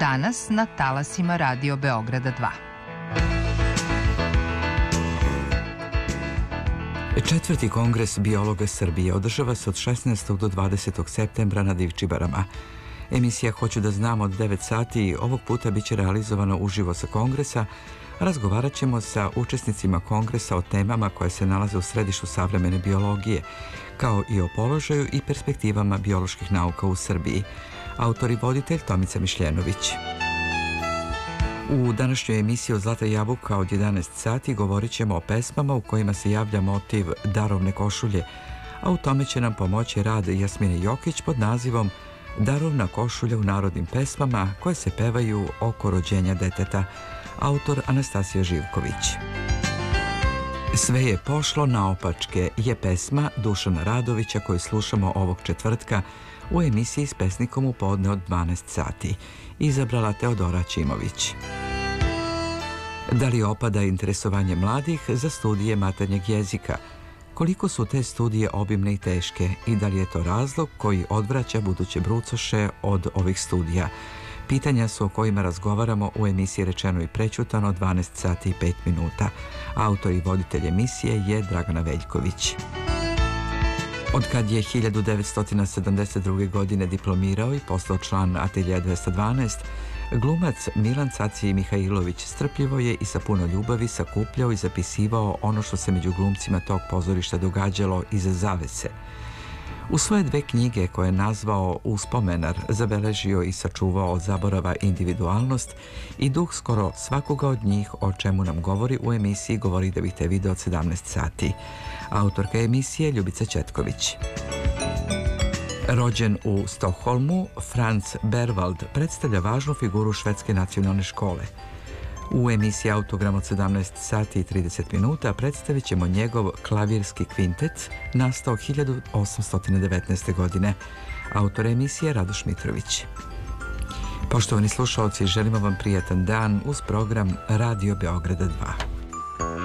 Danas na talasima Radio Beograda 2. Četvrti kongres biologa Srbije održava se od 16. do 20. septembra na Divčibarama. Emisija Hoću da znam od 9 sati ovog puta biće realizovano uživo sa kongresa. Razgovarat ćemo sa učesnicima kongresa o temama koje se nalaze u središtu savremene biologije, kao i o položaju i perspektivama bioloških nauka u Srbiji. Autor i voditelj Tomica Mišljenović. U današnjoj emisiji od Zlata jabuka od 11 sati govorit ćemo o pesmama u kojima se javlja motiv darovne košulje, a u tome će nam pomoći rad Jasmine Jokić pod nazivom Darovna košulja u narodnim pesmama koje se pevaju oko rođenja deteta. Autor Anastasija Živković. Sve je pošlo naopačke je pesma Dušana Radovića koju slušamo ovog četvrtka u emisiji s pesnikom u podne od 12 sati. Izabrala Teodora Ćimović. Da li opada interesovanje mladih za studije maternjeg jezika? Koliko su te studije obimne i teške i da li je to razlog koji odvraća buduće brucoše od ovih studija? Pitanja su o kojima razgovaramo u emisiji Rečeno i prećutano 12 sati i 5 minuta. Autor i voditelj emisije je Dragana Veljković. Od kad je 1972. godine diplomirao i postao član Ateljea 212, glumac Milan Caci Mihajlović strpljivo je i sa puno ljubavi sakupljao i zapisivao ono što se među glumcima tog pozorišta događalo iza zavese. U svoje 2 knjige koje je nazvao Uspomenar zabeležio i sačuvao od zaborava individualnost i duh skoro svakoga od njih, o čemu nam govori u emisiji Govori da bih te video od 17 sati. Autorka emisije Ljubica Ćetković. Rođen u Stokholmu, Franz Berwald predstavlja važnu figuru švedske nacionalne škole. U emisiji Autogram od 17 sati i 30 minuta predstavit ćemo njegov klavirski kvintet nastao 1819. godine. Autor emisije Radoš Mitrović. Poštovani slušaoci, želimo vam prijatan dan uz program Radio Beograda 2.